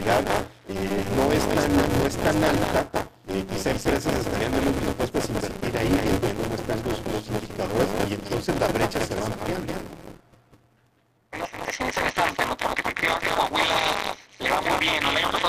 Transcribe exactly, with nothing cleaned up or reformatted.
rentabilidad eh, no, es tan, no es tan alta, eh, quizá empresas estarían de muy dispuestas a invertir ahí, viendo cómo están los, los indicadores, y entonces la brecha se va ampliando. Sí, se me está dando, porque creo que Coahuila le va muy bien, ¿no?